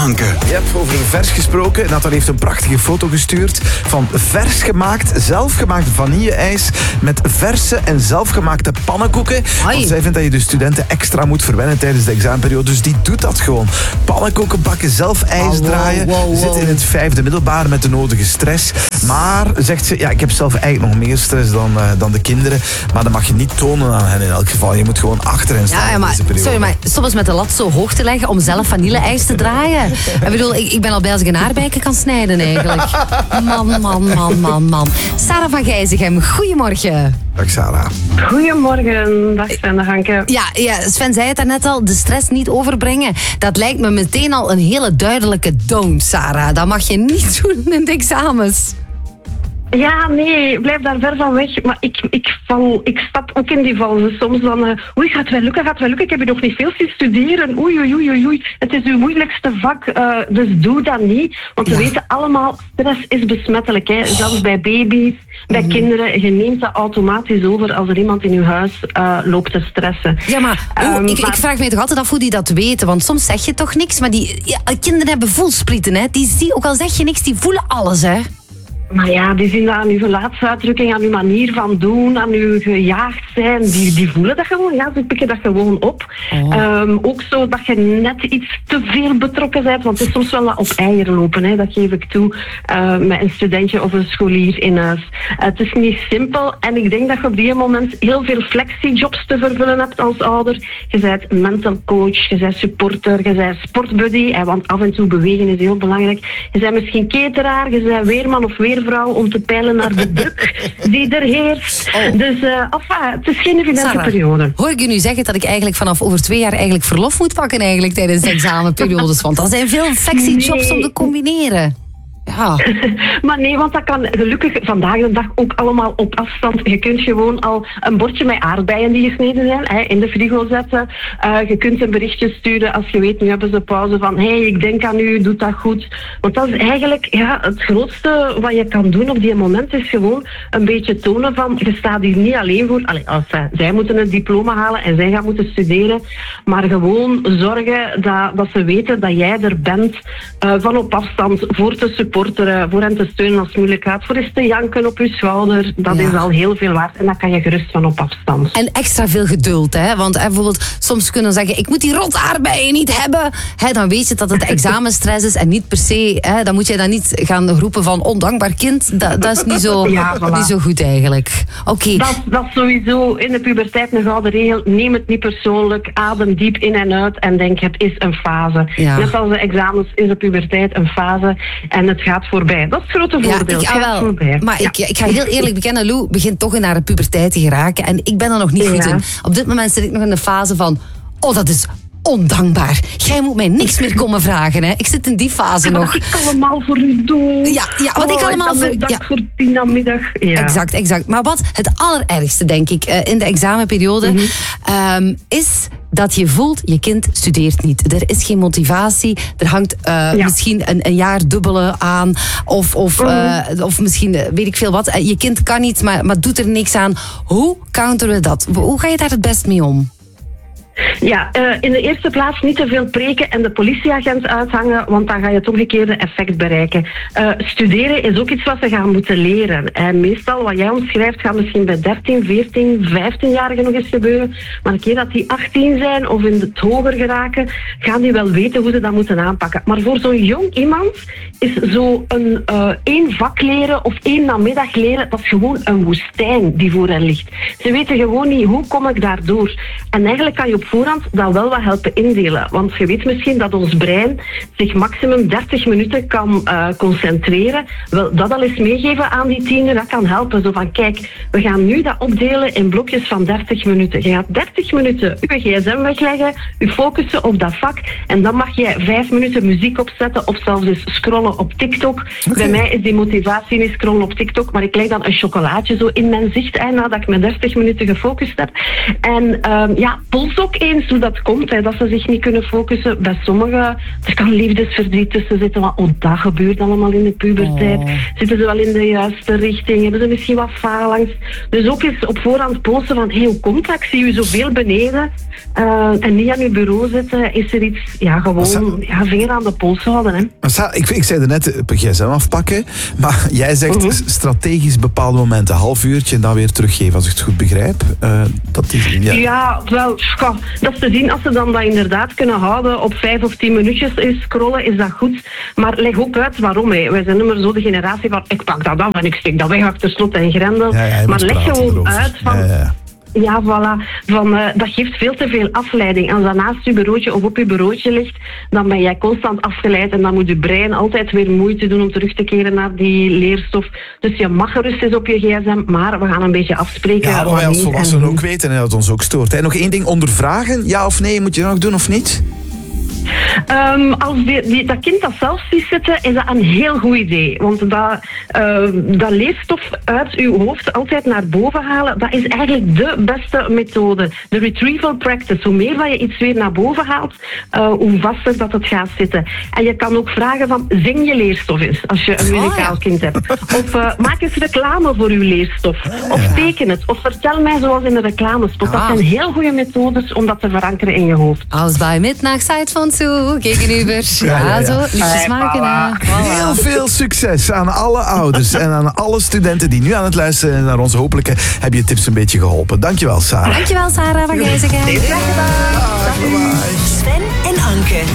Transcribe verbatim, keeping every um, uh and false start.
Hanke. Je hebt over vers gesproken. Nathan heeft een prachtige foto gestuurd van vers gemaakt, zelfgemaakt vanille-ijs met verse en zelfgemaakte pannenkoeken. Hoi. Want zij vindt dat je de studenten extra moet verwennen tijdens de examenperiode. Dus die doet dat gewoon. Pannenkoeken bakken, zelf ijs Oh, wow, draaien. wow, wow. Zit in het vijfde middelbaar met de nodige stress. Maar, zegt ze, ja, ik heb zelf eigenlijk nog meer stress dan, uh, dan de kinderen. Maar dat mag je niet tonen aan hen in elk geval. Je moet gewoon achter hen staan Ja, ja, in maar, deze periode. sorry, maar soms met de lat zo hoog te leggen om zelf vanille-ijs te draaien. Ik bedoel, ik, ik ben al bij als ik een aardbeiken kan snijden eigenlijk. Man, man, man, man, man. Sarah van Gijzegem, goedemorgen. Dag Sarah. Goedemorgen, dag Sven de Hanke. Ja, ja, Sven zei het daarnet al, de stress niet overbrengen. Dat lijkt me meteen al een hele duidelijke don't, Sarah. Dat mag je niet doen in de examens. Ja, nee, blijf daar ver van weg. Maar ik, ik, val, ik stap ook in die val. Dus soms dan, uh, oei, gaat wel lukken, gaat wel lukken. Ik heb je nog niet veel zien studeren. Oei, oei, oei, oei. Het is uw moeilijkste vak, uh, dus doe dat niet. Want we Ja. weten allemaal, stress is besmettelijk. Hè. Zelfs bij baby's, bij Mm-hmm. kinderen. Je neemt dat automatisch over als er iemand in uw huis uh, loopt te stressen. Ja, maar, hoe- Um, ik, maar- ik vraag me toch altijd af hoe die dat weten. Want soms zeg je toch niks, maar die ja, kinderen hebben voelsprieten. Hè. Die zien, ook al zeg je niks, die voelen alles. Hè. Maar ja, die zien dat aan uw gelaatsuitdrukking, aan uw manier van doen, aan uw gejaagd zijn. Die, die voelen dat gewoon, ja, ze pikken dat gewoon op. Oh. Ehm, ook zo dat je net iets te veel betrokken bent, want het is soms wel wat op eieren lopen, hè, dat geef ik toe, uh, met een studentje of een scholier in huis. Uh, het is niet simpel en ik denk dat je op die moment heel veel flexijobs te vervullen hebt als ouder. Je bent mental coach, je bent supporter, je bent sportbuddy, hè, want af en toe bewegen is heel belangrijk. Je bent misschien cateraar, je bent weerman of weervrouw om te peilen naar de druk die er heerst. Oh. Dus uh, enfin, het is geen evidente Sarah, periode. hoor ik je nu zeggen dat ik eigenlijk vanaf over twee jaar eigenlijk verlof moet pakken eigenlijk tijdens de examenperiodes? Want dat zijn veel flexi-jobs om te combineren. Ja. Maar nee, want dat kan gelukkig vandaag de dag ook allemaal op afstand. Je kunt gewoon al een bordje met aardbeien die gesneden zijn, hè, in de frigo zetten. Uh, je kunt een berichtje sturen als je weet, nu hebben ze pauze van hé, hey, ik denk aan u, doe dat goed. Want dat is eigenlijk ja, het grootste wat je kan doen op die moment, is gewoon een beetje tonen van, je staat hier niet alleen voor. Allee, als zij, zij moeten een diploma halen en zij gaan moeten studeren, maar gewoon zorgen dat, dat ze weten dat jij er bent, uh, van op afstand, voor te supporteren, voor hen te steunen als het moeilijk gaat, voor eens te janken op je schouder. Dat Ja. is al heel veel waard en dat kan je gerust van op afstand. En extra veel geduld, hè? Want hè, bijvoorbeeld, soms kunnen zeggen, ik moet die rot aardbeien niet hebben. Hè, dan weet je dat het examenstress is en niet per se, hè, dan moet je dan niet gaan roepen van ondankbaar kind. Dat, dat is niet zo, Ja, voilà. niet zo goed eigenlijk. Oké. Dat, dat is sowieso in de puberteit een gouden regel. Neem het niet persoonlijk, adem diep in en uit en denk het is een fase. Ja. Net als de examens is de puberteit een fase en het gaat voorbij. Dat is het grote Ja, voordeel. ik, het gaat jawel. voorbij. Maar Ja. ik, ik ga heel eerlijk bekennen, Lou begint toch in haar puberteit te geraken. En ik ben er nog niet goed Ja. in. Op dit moment zit ik nog in de fase van, oh, dat is ondankbaar. Jij moet mij niks meer komen vragen. Hè. Ik zit in die fase Wat nog. ik allemaal voor u doe. Ja, ja, wat ik Oh, allemaal en dan voor- een dag ja. voor tien namiddag. Ja. Exact, exact. Maar wat het allerergste, denk ik, eh, in de examenperiode, Mhm. ehm, is dat je voelt, je kind studeert niet. Er is geen motivatie. Er hangt eh, Ja. misschien een, een jaar dubbele aan. Of, of, eh, of misschien, eh, weet ik veel wat. Eh, Je kind kan niet, maar, maar doet er niks aan. Hoe counteren we dat? Hoe ga je daar het best mee om? Ja, uh, in de eerste plaats niet te veel preken en de politieagent uithangen, want dan ga je het omgekeerde effect bereiken. Uh, studeren is ook iets wat ze gaan moeten leren. En meestal, wat jij omschrijft, gaat misschien bij dertien, veertien, vijftienjarigen nog eens gebeuren. Maar een keer dat die achttien zijn of in het hoger geraken, gaan die wel weten hoe ze dat moeten aanpakken. Maar voor zo'n jong iemand is zo een uh, één vak leren of één namiddag leren, dat is gewoon een woestijn die voor hen ligt. Ze weten gewoon niet, hoe kom ik daardoor? En eigenlijk kan je op voorhand dat wel wat helpen indelen. Want je weet misschien dat ons brein zich maximum dertig minuten kan uh, concentreren. Wel, dat al eens meegeven aan die tiener, dat kan helpen. Zo van, kijk, we gaan nu dat opdelen in blokjes van dertig minuten. Je gaat dertig minuten je gsm wegleggen, je focussen op dat vak en dan mag jij vijf minuten muziek opzetten of zelfs eens scrollen op TikTok. Okay. Bij mij is die motivatie niet scrollen op TikTok, maar ik leg dan een chocolaatje zo in mijn zicht, hè, nadat ik me dertig minuten gefocust heb. En um, ja, pols op. ook eens hoe dat komt, hè, dat ze zich niet kunnen focussen. Bij sommigen, er kan liefdesverdriet tussen zitten, want oh, dat gebeurt allemaal in de puberteit. Oh. Zitten ze wel in de juiste richting? Hebben ze misschien wat faalangst? Dus ook eens op voorhand polsen van, hé, hey, hoe komt dat? Ik zie u zoveel beneden. Uh, en niet aan uw bureau zitten. Is er iets, ja, gewoon ja, vinger aan de pols houden. Hè. Sa, ik, ik zei er net, op een gsm afpakken, maar jij zegt Uh-huh. strategisch bepaalde momenten, half uurtje en dan weer teruggeven, als ik het goed begrijp. Uh, dat is, ja. Ja, wel, ja, dat is te zien. Als ze dan dat inderdaad kunnen houden op vijf of tien minuutjes scrollen, is dat goed. Maar leg ook uit waarom. Hè. Wij zijn nummer zo de generatie van, ik pak dat af en ik steek dat weg achter slot en grendel. Ja, ja, maar leg praten gewoon erover. uit van... Ja, ja. Ja, voilà. Van, uh, dat geeft veel te veel afleiding. Als dat naast je bureautje of op je bureautje ligt, dan ben jij constant afgeleid en dan moet je brein altijd weer moeite doen om terug te keren naar die leerstof. Dus je mag gerust eens op je gsm, maar we gaan een beetje afspreken. Ja, wat wij als wanneer volwassenen en ook weten en dat ons ook stoort. Hè. Nog één ding, ondervragen, ja of nee, moet je dat nog doen of niet? Um, als die, die, dat kind dat zelf ziet zitten, is dat een heel goed idee. Want dat, uh, dat leerstof uit uw hoofd altijd naar boven halen, dat is eigenlijk de beste methode. De retrieval practice. Hoe meer dat je iets weer naar boven haalt, uh, hoe vaster dat het gaat zitten. En je kan ook vragen van, zing je leerstof eens, als je een muzikaal ja. kind hebt. Of uh, maak eens reclame voor uw leerstof. Of teken het. Of vertel mij zoals in een reclamespot. Dat Ah. zijn heel goede methodes om dat te verankeren in je hoofd. Als bij midnacht zijt van toe, gegenüber. Ja, ja, ja. zo, liefjes maken. hè. Voilà. Heel veel succes aan alle ouders en aan alle studenten die nu aan het luisteren zijn naar ons. Hopelijk eh, heb je tips een beetje geholpen. Dankjewel, Sarah. Dankjewel, Sarah van Gijzegen. Graag gedaan. Bye bye. Sven en Anke.